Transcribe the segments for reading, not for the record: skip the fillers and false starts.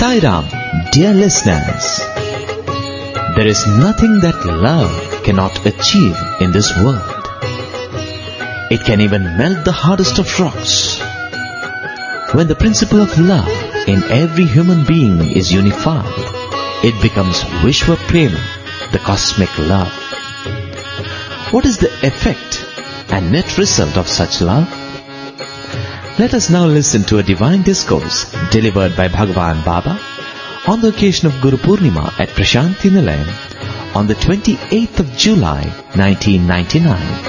Sai Ram, dear listeners. There is nothing that love cannot achieve in this world. It can even melt the hardest of rocks. When the principle of love in every human being is unified, it becomes Vishwa Prema, the cosmic love. What is the effect and net result of such love? Let us now listen to a divine discourse delivered by Bhagavan Baba on the occasion of Guru Purnima at Prashanti Nilayam on the 28th of July 1999.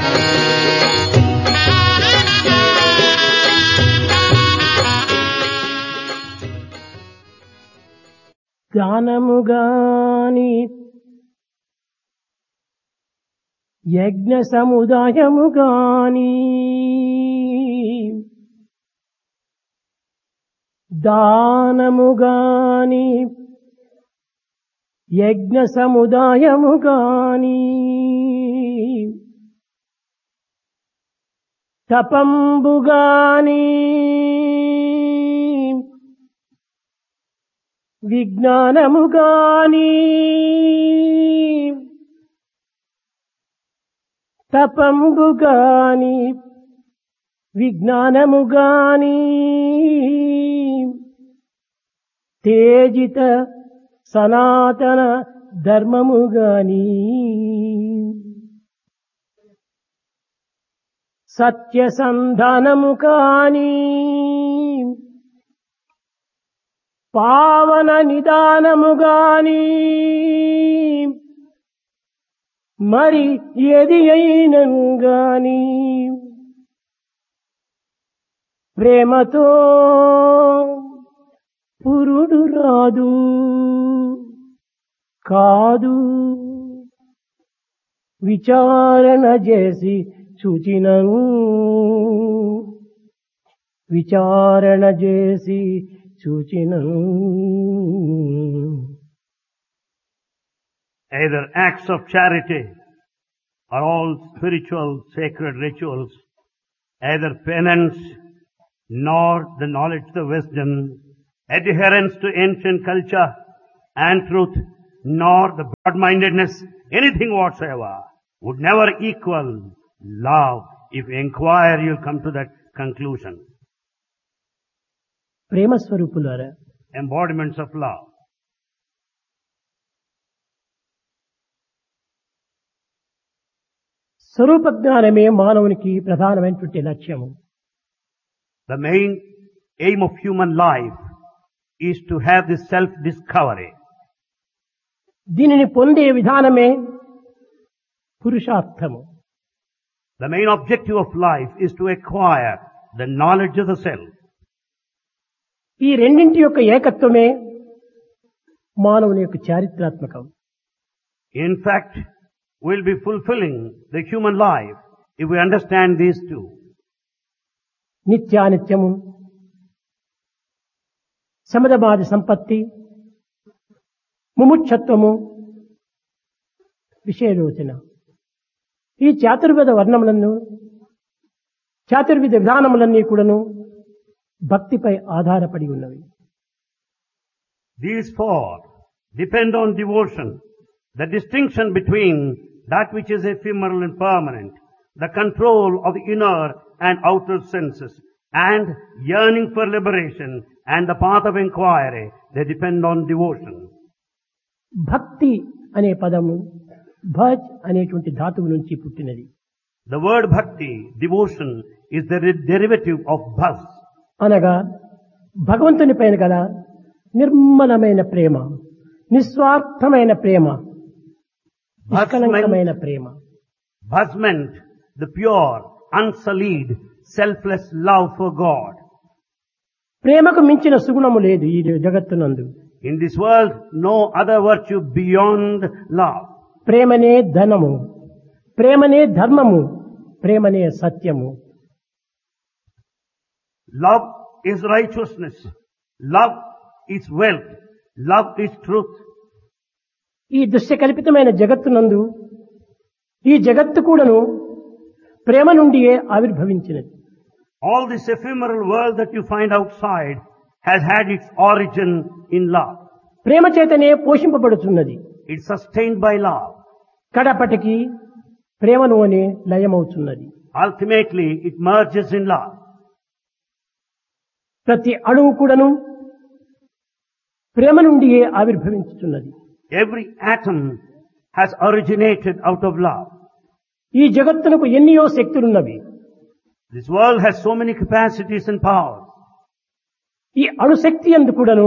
జ్ఞానముగాని యజ్ఞ సముదాయముగాని దానముగాని యజ్ఞ సముదాయముగాని తపంబుగాని విజ్ఞానముగాని తపంబుగాని విజ్ఞానముగాని తేజిత సనాతన ధర్మముగాని సత్యసంధానము కాని పావన నిదానముగాని మరి ఏది అయినను గాని ప్రేమతో పురుడు రాదు కాదు విచారణ చేసి చూచినను విచారణ చేసి చూచినను. Either acts of charity or all spiritual sacred rituals, either penance nor the knowledge of wisdom, adherence to ancient culture and truth, nor the broad-mindedness, anything whatsoever, would never equal love. If you inquire, you'll come to that conclusion. ప్రేమ స్వరూపులారా, Embodiments of love. స్వరూప జ్ఞానమే మానవునికి ప్రధానమైనటువంటి లక్ష్యము. The main aim of human life is to have this self-discovery. దీనిని పొందే విధానమే పురుషార్థము. The main objective of life is to acquire the knowledge of the self. ఈ రెండింటి యొక్క ఏకత్వమే మానవుని యొక్క చారిత్రాత్మకం. In fact, we'll be fulfilling the human life if we understand these two. నిత్యానిత్యము, సమదమాది సంపత్తి, ముముక్షత్వము, విషయలోచన, ఈ చాతుర్వేద వర్ణములను చాతుర్విధ విధానములన్నీ కూడాను భక్తిపై ఆధారపడి ఉన్నవి. These four depend on devotion. The distinction between that which is ephemeral and permanent, the control of the inner and outer senses, and yearning for liberation and the path of inquiry, they depend on devotion. భక్తి అనే పదము భజ్ అనేటువంటి ధాతువు నుంచి పుట్టినది. The word bhakti, devotion, is the derivative of bhas. అనగా భగవంతుని పైన గల నిర్మలమైన ప్రేమ, నిస్వార్థమైన ప్రేమ, నిష్కలంకమైన ప్రేమ. Bhas meant the pure, unsullied, selfless love for God. ప్రేమకు మించిన సుగుణము లేదు ఈ జగత్తునందు. In this world, no other virtue beyond love. ప్రేమనే ధనము, ప్రేమనే ధర్మము, ప్రేమనే సత్యము. Love is righteousness. Love is wealth. Love is truth. ఈ దృశ్యకల్పితమైన జగత్తునందు ఈ జగత్తు కూడాను ప్రేమ నుండియే ఆవిర్భవించినది. All this ephemeral world that you find outside has had its origin in love. ప్రేమ చేతనే పోషింపబడుతున్నది. It's sustained by love. కడపటికి ప్రేమలోనే లయమవుతున్నది. Ultimately, it merges in love. ప్రతి అణువు కూడాను ప్రేమ నుండియే ఆవిర్భవించుతున్నది. Every atom has originated out of love. ఈ జగత్తునకు ఎన్నో శక్తులున్నవి. This world has so many capacities and powers. ఈ అణుశక్తి యందు కూడాను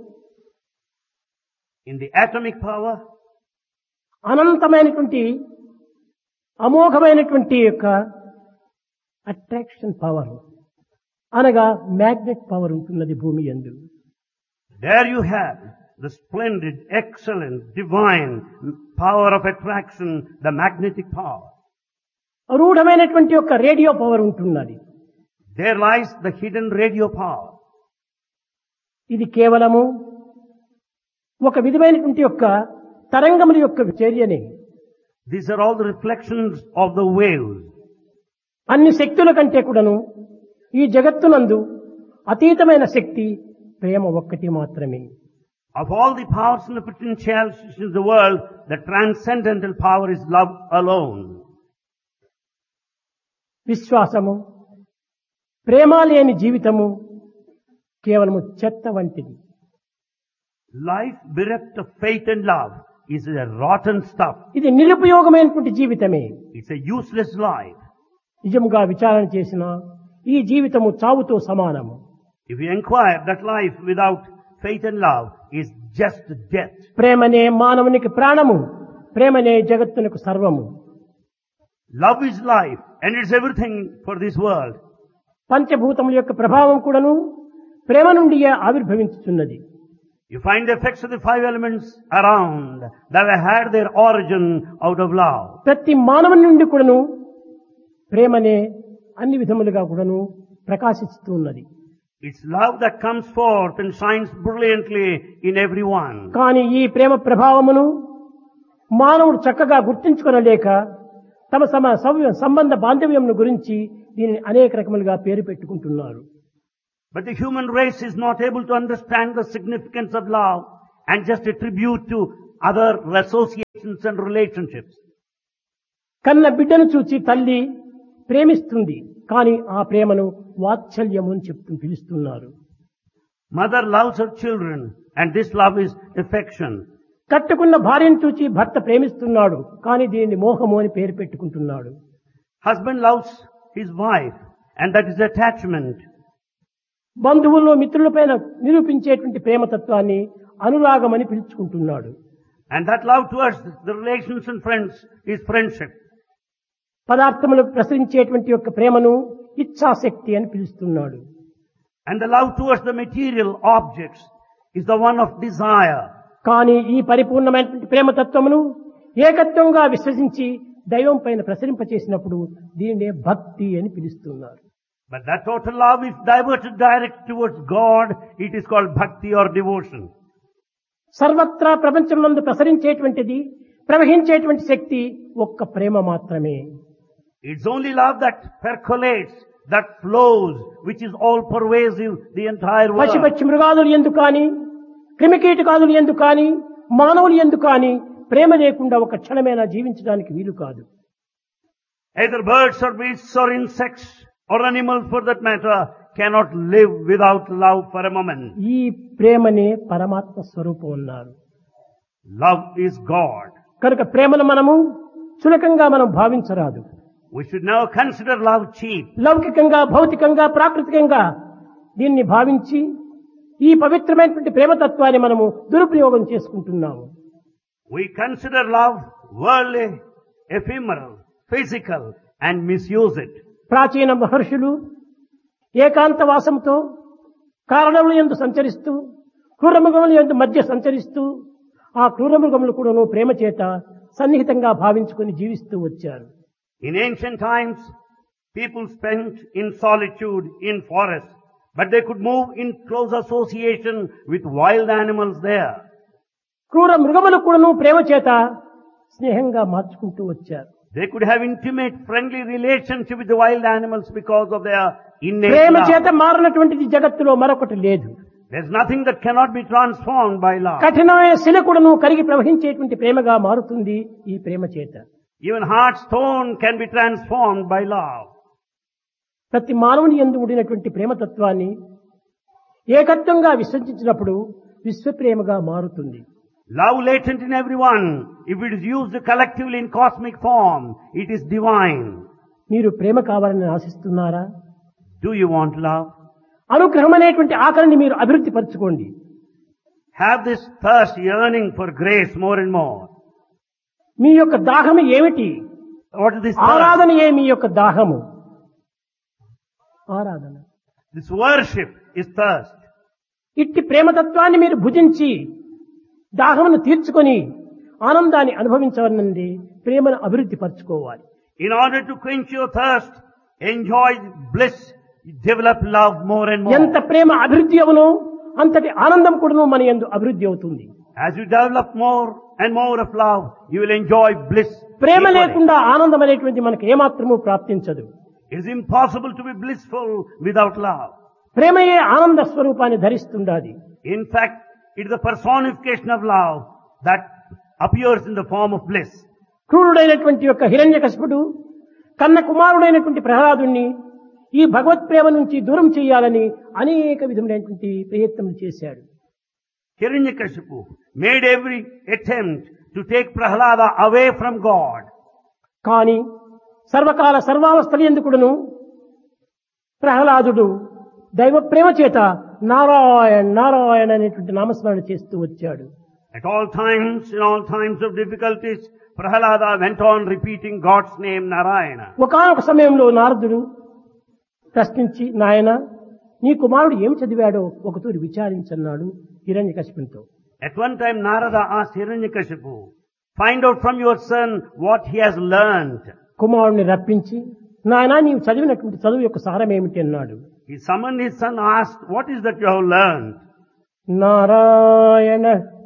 In the atomic power, అనంతమైనటువంటి అమోఘమైనటువంటి యొక్క అట్రాక్షన్ పవర్ అనగా మ్యాగ్నెట్ పవర్ ఉంటున్నది భూమి యందు. there you have the splendid, excellent, divine power of attraction, the magnetic power. రూఢమైనటువంటి యొక్క రేడియో పవర్ ఉంటున్నది. There lies the hidden radio power. ఇది కేవలము ఒక విధమైనటువంటి యొక్క తరంగముల యొక్క చర్యనే. These are all the reflections of the waves. అన్ని శక్తుల కంటే కూడాను ఈ జగత్తునందు అతీతమైన శక్తి ప్రేమ ఒక్కటి మాత్రమే. Of all the powers and the potentialities in the world, the transcendental power is love alone. విశ్వాసము, ప్రేమ లేని జీవితము కేవలము చెత్త వంటిది. Life bereft of faith and love is a rotten stuff. ఇది నిరుపయోగమైనటువంటి జీవితమే. It's a useless life. నిజముగా విచారణ చేసిన ఈ జీవితము చావుతో సమానము. If you inquire, that life without faith and love is just death. ప్రేమనే మానవునికి ప్రాణము, ప్రేమనే జగత్తునకు సర్వము. Love is life and it's everything for this world. పంచభూతముల యొక్క ప్రభావం కూడాను ప్రేమ నుండియే ఆవిర్భవించుతున్నది. You find the effects of the five elements around that have had their origin out of love. ప్రతి మానవుని నుండి కూడాను ప్రేమనే అన్ని విధములుగా కూడాను ప్రకాశిస్తూ ఉన్నది. It's love that comes forth and shines brilliantly in everyone. కానీ ఈ ప్రేమ ప్రభావమును మానవుడు చక్కగా గుర్తించుకొనలేక తమ సంబంధ బాంధవ్యమును గురించి దీనిని అనేక రకములుగా పేరు పెట్టుకుంటున్నారు. But the human race is not able to understand the significance of love and just attribute to other associations and relationships. కన్న బిడ్డను చూచి తల్లి ప్రేమిస్తుంది, కానీ ఆ ప్రేమను వాత్సల్యము అని పిలుస్తున్నారు. Mother loves her children and this love is affection. కట్టుకున్న భార్యను చూచి భర్త ప్రేమిస్తున్నాడు, కానీ దీనిని మోహము అని పేరు పెట్టుకుంటున్నాడు. Husband loves his wife and that is attachment. బంధువుల్లో మిత్రులపైన నిరూపించేటువంటి ప్రేమతత్వాన్ని అనురాగం అని పిలుచుకుంటున్నాడు. And that love towards the relations and friends is friendship. పదార్థములు ప్రసరించేటువంటి యొక్క ప్రేమను ఇచ్ఛాశక్తి అని పిలుస్తున్నాడు. And the love towards the material objects is the one of desire. కానీ ఈ పరిపూర్ణమైనటువంటి ప్రేమతత్వమును ఏకత్వంగా విశ్వసించి దైవం పైన ప్రసరింపచేసినప్పుడు దీనినే భక్తి అని పిలుస్తున్నారు. But that total love is diverted direct towards God. It is called bhakti or devotion. సర్వత్రా ప్రపంచంలో ప్రసరించేటువంటిది, ప్రవహించేటువంటి శక్తి ఒక్క ప్రేమ మాత్రమే. It's only love that percolates, that flows, which is all pervasive the entire world. పశుపక్షి మృగాదులు ఎందు కానీ, క్రిమికీటకాదులు ఎందు కానీ, మానవులు ఎందు కానీ ప్రేమ లేకుండా ఒక క్షణమైనా జీవించడానికి వీలు కాదు. Either birds or beasts or insects or animals for that matter cannot live without love for a moment. ఈ ప్రేమనే పరమాత్మ స్వరూపం అన్నారు. Love is God. కనుక ప్రేమను మనము చులకంగా మనం భావించరాదు. We should never consider love cheap. లౌకికంగా, భౌతికంగా, ప్రాకృతికంగా దీన్ని భావించి ఈ పవిత్రమైనటువంటి ప్రేమతత్వాన్ని మనము దురుపయోగం చేసుకుంటున్నాము. We consider love worldly, ephemeral, physical and misuse it. ప్రాచీన మహర్షులు ఏకాంతవాసంతో కారణముల యందు సంచరిస్తూ, క్రూరమృగముల యందు మధ్య సంచరిస్తూ, ఆ క్రూరమృగములు కూడాను ప్రేమ చేత సన్నిహితంగా భావించుకొని జీవిస్తూ వచ్చారు. In ancient times, people spent in solitude in forests, but they could move in close association with wild animals there. క్రూర మృగములు కూడాను ప్రేమ చేత స్నేహంగా మార్చుకుంటూ వచ్చారు. They could have intimate, friendly relationship with the wild animals because of their innate Prema love. చేత మారినటువంటిది జగత్తులో మరొకటి లేదు. There's nothing that cannot be transformed by love. కఠినమైన శిల కూడాను కరిగి ప్రవహించేటువంటి ప్రేమగా మారుతుంది ఈ ప్రేమ చేత. Even hard stone can be transformed by love. ప్రతి మానవుని యందు ఉండినటువంటి ప్రేమతత్వాన్ని ఏకత్వంగా విశ్వసించినప్పుడు విశ్వప్రేమగా మారుతుంది. Love latent in everyone, if it is used collectively in cosmic form, it is divine. మీరు ప్రేమ కావాలని ఆశిస్తున్నారా? Do you want love? అనుగ్రహం అనేటువంటి ఆకలిని మీరు అభివృద్ధి పరచుకోండి. Have this thirst, yearning for grace more and more. మీ యొక్క దాహము ఏమిటి? What is this thirst? ఆరాధనయే మీ యొక్క దాహము. ఆరాధన. This worship is thirst. ఇట్టి ప్రేమతత్వాన్ని మీరు భుజించి దాహమును తీర్చుకొని ఆనందాన్ని అనుభవించవలనండి ప్రేమను అభివృద్ధి పరచుకోవాలి. In order to quench your thirst, enjoy bliss, develop love more and more. ఎంత ప్రేమ అభివృద్ధి అవునో అంతటి ఆనందం కూడాను మన యందు అభివృద్ధి అవుతుంది. As you develop more and more of love, you will enjoy bliss. Prema equally. లేకుండా ఆనందం అనేటువంటి మనకు ఏమాత్రము ప్రాప్తించదు. It is impossible to be blissful without love. ప్రేమయే ఆనంద స్వరూపాన్ని ధరిస్తుండాది. In fact, it is the personification of love that appears in the form of bliss. క్రూరుడైనటువంటి యొక్క హిరణ్యకశిపుడు కన్న కుమారుడైనటువంటి ప్రహ్లాదుణ్ణి ఈ భగవత్ ప్రేమ నుంచి దూరం చేయాలని అనేక విధములైనటువంటి ప్రయత్నం చేశాడు. Hiranyakashipu made every attempt to take Prahlada away from God. కానీ సర్వకాల సర్వావస్థల ఎందుకుడును ప్రహ్లాదుడు దైవ ప్రేమ చేత నారాయణ నారాయణ అనేటువంటి నామస్మరణ చేస్తూ వచ్చాడు. At all times, in all times of difficulties, Prahlada went on repeating God's name Narayana. ఒకానొక సమయంలో నారదుడు ప్రశ్నించి, నాయన నీ కుమారుడు ఏమి చదివాడో ఒకతూరి విచారించన్నాడు హిరణ్యకశిపునితో. At one time Narada asked Hiranyakashipu, find out from your son what he has learned. కుమారుడిని రప్పించి, నాయన నీవు చదివినటువంటి చదువు యొక్క సారం ఏమిటి అన్నాడు. He summoned his son, asked, what is that you have learned? Narayana